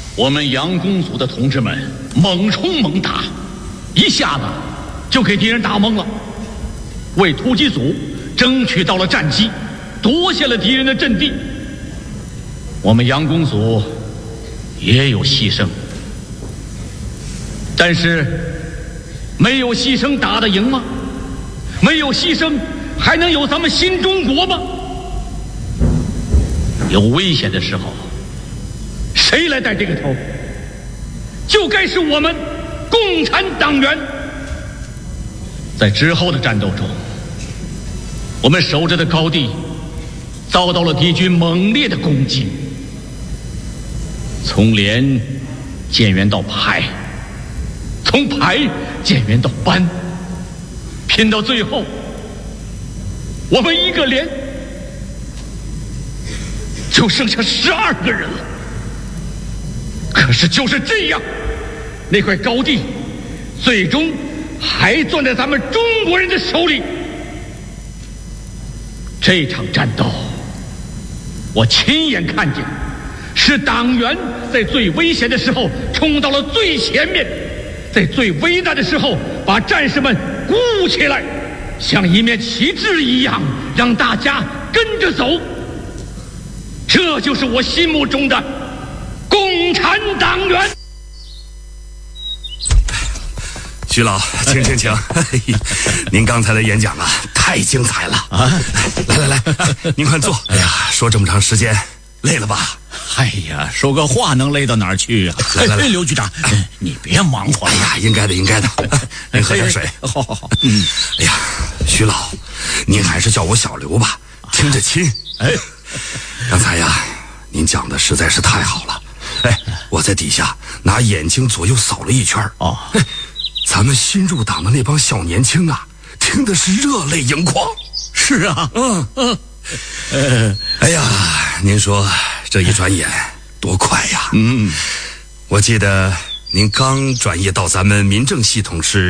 我们杨公组的同志们猛冲猛打，一下子就给敌人打懵了，为突击组争取到了战机，夺下了敌人的阵地。我们杨公组也有牺牲，但是没有牺牲打得赢吗？没有牺牲还能有咱们新中国吗？有危险的时候谁来带这个头？就该是我们共产党员。在之后的战斗中，我们守着的高地遭到了敌军猛烈的攻击，从连减员到排，从排减员到班，拼到最后，我们一个连就剩下12个人了。可是就是这样，那块高地最终还攥在咱们中国人的手里。这场战斗我亲眼看见，是党员在最危险的时候冲到了最前面，在最危难的时候把战士们鼓舞起来，像一面旗帜一样让大家跟着走。这就是我心目中的共产党员。 徐老，请，您刚才的演讲啊，太精彩了啊！来，您快坐。哎呀，说这么长时间，累了吧？ 哎呀，说个话能累到哪儿去啊？ 来， 刘局长，你别忙活了。 哎呀，应该的。您喝点水。 好。 哎呀，徐老，您还是叫我小刘吧，听着亲。 哎， 刚才呀，您讲的实在是太好了。哎，我在底下拿眼睛左右扫了一圈。 哦， 咱们新入党的那帮小年轻啊，听的是热泪盈眶。 是啊， 哎呀，您说这一转眼多快呀！我记得您刚转业到咱们民政系统是